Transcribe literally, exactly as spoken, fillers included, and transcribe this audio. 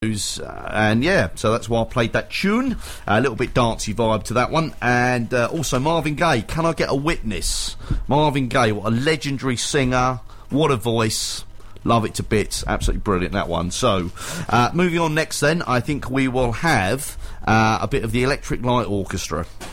Uh, and yeah, so that's why I played that tune. Uh, a little bit dancey vibe to that one. And uh, also Marvin Gaye, Can I Get a Witness? Marvin Gaye, what a legendary singer, what a voice. Love it to bits. Absolutely brilliant, that one. So, uh, moving on next then, I think we will have uh, a bit of the Electric Light Orchestra.